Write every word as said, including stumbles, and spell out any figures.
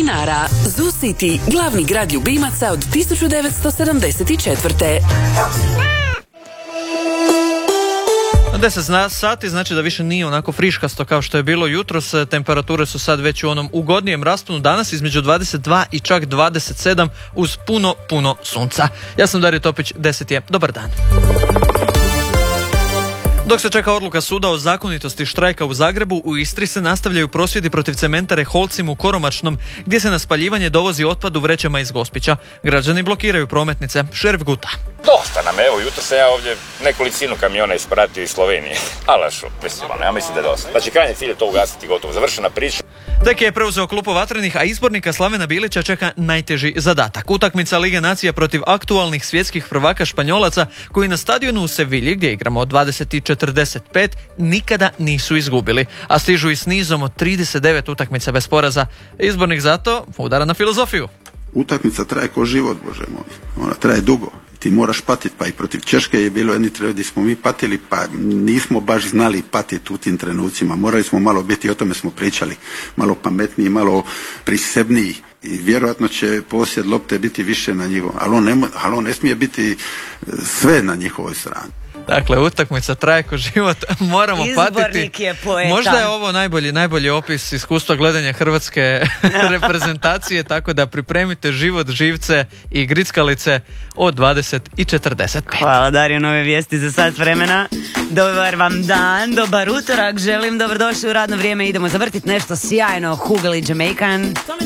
dinara. Zoo City, glavni grad ljubimaca od tisuću devetsto sedamdeset četvrte. deset sati znači da više nije onako friškasto kao što je bilo jutros. Temperature su sad već u onom ugodnijem rasponu, danas između dvadeset dva i čak dvadeset sedam uz puno, puno sunca. Ja sam Dario Topić, deset je. Dobar dan. Dok se čeka odluka suda o zakonitosti štrajka u Zagrebu, u Istri se nastavljaju prosvjedi protiv cementare Holcim u Koromačnom, gdje se na spaljivanje dovozi otpad u vrećama iz Gospića. Građani blokiraju prometnice. Šerif Guta. Dosta nam, evo, jutro sam ja ovdje nekolicinu kamiona ispratio iz Slovenije. Alašu, mislim, ja mislim da je dosta. Znači, krajnji cilj je to ugasiti, gotovo, završena priča. Tek je preuzeo klupu Vatrenih, a izbornika Slavena Bilića čeka najteži zadatak. Utakmica Lige nacija protiv aktualnih svjetskih prvaka Španjolaca, koji na stadionu u Sevilji, gdje igramo od dvadeset i četrdeset pet, nikada nisu izgubili, a stižu i s nizom od trideset devet utakmica bez poraza. Izbornik zato udara na filozofiju. Utakmica traje ko život, Bože moj. Ona traje dugo. Ti moraš patiti, pa i protiv Češke je bilo jedni trenuci gdje smo mi patili, pa nismo baš znali patiti u tim trenucima. Morali smo malo biti, o tome smo pričali, malo pametniji, malo prisebniji. I vjerojatno će posjed lopte biti više na njihovom, ali on ne, ali on ne smije biti sve na njihovoj strani. Dakle, utakmica traje ko život, moramo Izbornik patiti. Je poeta. Možda je ovo najbolji, najbolji opis iskustva gledanja hrvatske reprezentacije, tako da pripremite život, živce i grickalice od dvadeset i četrdeset pet. Hvala Dario, nove vijesti za sat vremena. Dobar vam dan, dobar utorak, želim dobrodošli u radno vrijeme, idemo zavrtiti nešto sjajno, Hugali Jamaican.